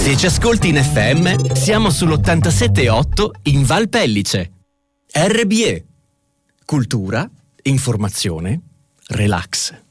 10 ascolti in FM, siamo sull'87.8 in Val Pellice. RBE. Cultura, informazione, relax.